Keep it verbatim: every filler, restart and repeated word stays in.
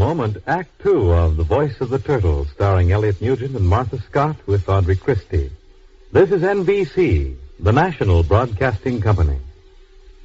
moment, Act Two of The Voice of the Turtle, starring Elliot Nugent and Martha Scott with Audrey Christie. This is N B C, the national broadcasting company.